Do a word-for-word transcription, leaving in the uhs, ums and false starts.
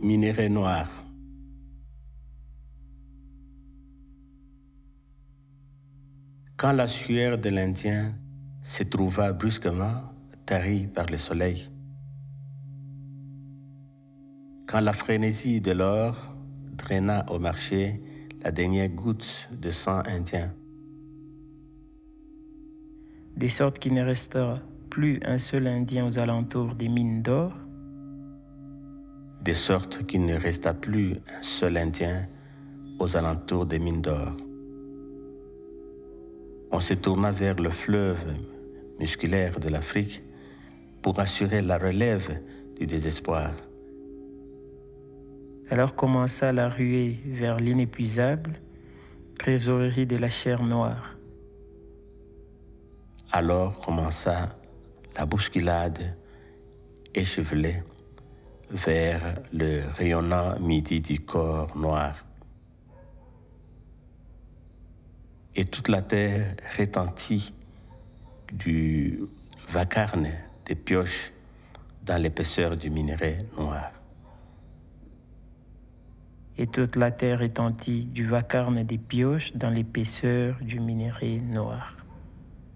minerai noir. Quand la sueur de l'Indien se trouva brusquement tarie par le soleil, quand la frénésie de l'or draina au marché la dernière goutte de sang indien, de sorte qu'il ne resta plus un seul Indien aux alentours des mines d'or, de sorte qu'il ne resta plus un seul Indien aux alentours des mines d'or. On se tourna vers le fleuve musculaire de l'Afrique pour assurer la relève du désespoir. Alors commença la ruée vers l'inépuisable trésorerie de la chair noire. Alors commença la bousculade échevelée vers le rayonnant midi du corps noir. Et toute la terre retentit du vacarme des pioches dans l'épaisseur du minerai noir. Et toute la terre retentit du vacarme des pioches dans l'épaisseur du minerai noir.